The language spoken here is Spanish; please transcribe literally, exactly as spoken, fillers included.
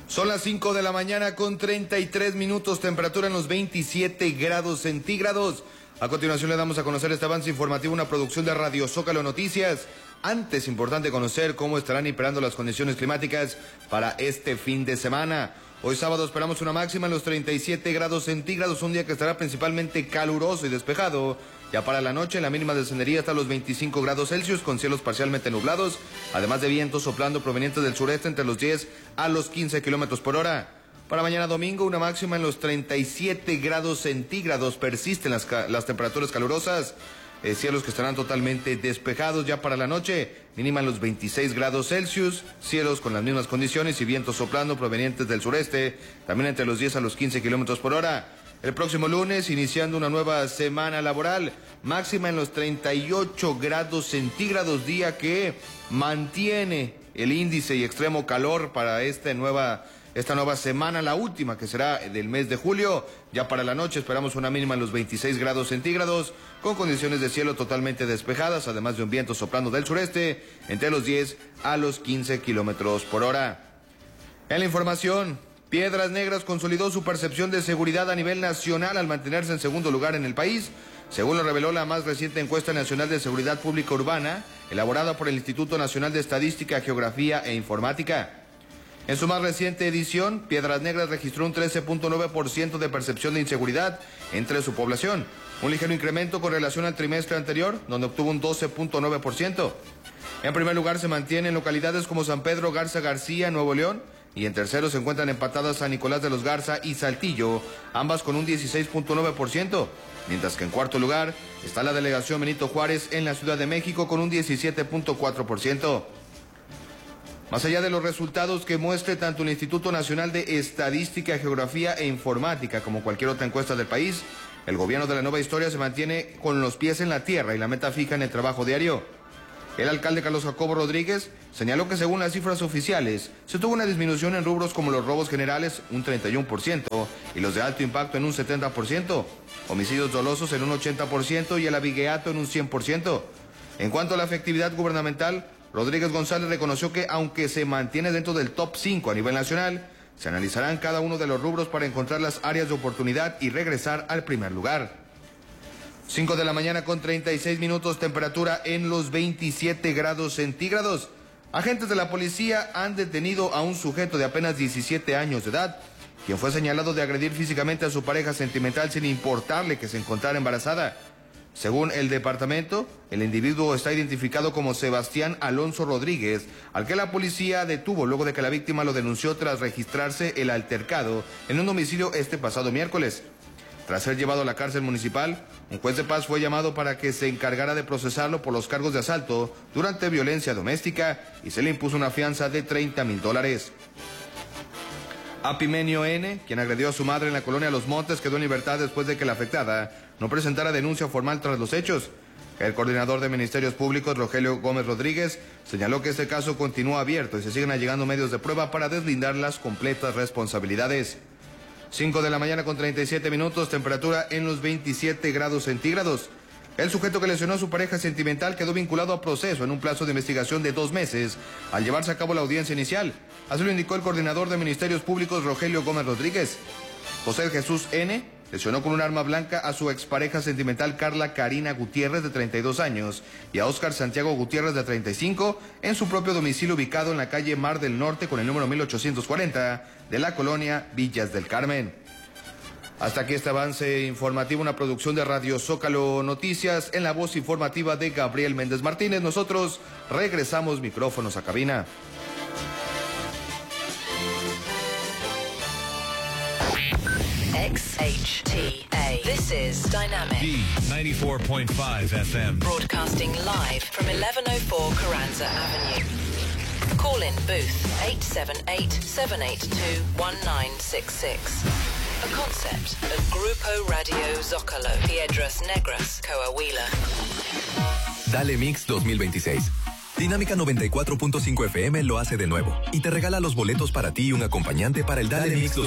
Son las cinco de la mañana con treinta y tres minutos, temperatura en los veintisiete grados centígrados. A continuación le damos a conocer este avance informativo, una producción de Radio Zócalo Noticias. Antes, importante conocer cómo estarán imperando las condiciones climáticas para este fin de semana. Hoy sábado esperamos una máxima en los treinta y siete grados centígrados, un día que estará principalmente caluroso y despejado. Ya para la noche la mínima descendería hasta los veinticinco grados Celsius con cielos parcialmente nublados, además de vientos soplando provenientes del sureste entre los diez a los quince kilómetros por hora. Para mañana domingo una máxima en los treinta y siete grados centígrados, persisten las, las temperaturas calurosas. Eh, cielos que estarán totalmente despejados. Ya para la noche, mínima en los veintiséis grados Celsius, cielos con las mismas condiciones y vientos soplando provenientes del sureste, también entre los diez a los quince kilómetros por hora. El próximo lunes, iniciando una nueva semana laboral, máxima en los treinta y ocho grados centígrados, día que mantiene el índice y extremo calor para esta nueva Esta nueva semana, la última que será del mes de julio. Ya para la noche esperamos una mínima en los veintiséis grados centígrados, con condiciones de cielo totalmente despejadas, además de un viento soplando del sureste, entre los diez a los quince kilómetros por hora. En la información, Piedras Negras consolidó su percepción de seguridad a nivel nacional al mantenerse en segundo lugar en el país, según lo reveló la más reciente encuesta nacional de seguridad pública urbana, elaborada por el Instituto Nacional de Estadística, Geografía e Informática. En su más reciente edición, Piedras Negras registró un trece punto nueve por ciento de percepción de inseguridad entre su población, un ligero incremento con relación al trimestre anterior, donde obtuvo un doce punto nueve por ciento. En primer lugar se mantienen localidades como San Pedro Garza García, Nuevo León, y en tercero se encuentran empatadas San Nicolás de los Garza y Saltillo, ambas con un dieciséis punto nueve por ciento, mientras que en cuarto lugar está la delegación Benito Juárez en la Ciudad de México con un diecisiete punto cuatro por ciento. Más allá de los resultados que muestre tanto el Instituto Nacional de Estadística, Geografía e Informática como cualquier otra encuesta del país, el gobierno de la nueva historia se mantiene con los pies en la tierra y la meta fija en el trabajo diario. El alcalde Carlos Jacobo Rodríguez señaló que según las cifras oficiales, se tuvo una disminución en rubros como los robos generales, un treinta y uno por ciento, y los de alto impacto en un setenta por ciento, homicidios dolosos en un ochenta por ciento y el abigeato en un cien por ciento. En cuanto a la efectividad gubernamental, Rodríguez González reconoció que aunque se mantiene dentro del top cinco a nivel nacional, se analizarán cada uno de los rubros para encontrar las áreas de oportunidad y regresar al primer lugar. cinco de la mañana con treinta y seis minutos, temperatura en los veintisiete grados centígrados. Agentes de la policía han detenido a un sujeto de apenas diecisiete años de edad, quien fue señalado de agredir físicamente a su pareja sentimental sin importarle que se encontrara embarazada. Según el departamento, el individuo está identificado como Sebastián Alonso Rodríguez, al que la policía detuvo luego de que la víctima lo denunció tras registrarse el altercado en un domicilio este pasado miércoles. Tras ser llevado a la cárcel municipal, un juez de paz fue llamado para que se encargara de procesarlo por los cargos de asalto durante violencia doméstica y se le impuso una fianza de treinta mil dólares. Apimenio N., quien agredió a su madre en la colonia Los Montes, quedó en libertad después de que la afectada no presentara denuncia formal tras los hechos. El coordinador de Ministerios Públicos, Rogelio Gómez Rodríguez, señaló que este caso continúa abierto y se siguen allegando medios de prueba para deslindar las completas responsabilidades. cinco de la mañana con treinta y siete minutos, temperatura en los veintisiete grados centígrados. El sujeto que lesionó a su pareja sentimental quedó vinculado a proceso en un plazo de investigación de dos meses al llevarse a cabo la audiencia inicial. Así lo indicó el coordinador de Ministerios Públicos, Rogelio Gómez Rodríguez. José Jesús N. lesionó con un arma blanca a su expareja sentimental Carla Karina Gutiérrez, de treinta y dos años, y a Óscar Santiago Gutiérrez, de treinta y cinco, en su propio domicilio ubicado en la calle Mar del Norte con el número mil ochocientos cuarenta de la colonia Villas del Carmen. Hasta aquí este avance informativo, una producción de Radio Zócalo Noticias, en la voz informativa de Gabriel Méndez Martínez. Nosotros regresamos micrófonos a cabina. X H T A. This is Dynamic. D ninety-four point five F M. Broadcasting live from eleven oh four Carranza Avenue. Call in booth eight seven eight, seven eight two, one nine six six. A concept of Grupo Radio Zócalo. Piedras Negras, Coahuila. Dale Mix dos mil veintiséis. Dinámica noventa y cuatro punto cinco F M lo hace de nuevo y te regala los boletos para ti y un acompañante para el Dale, Dale Mix dos mil veintiséis.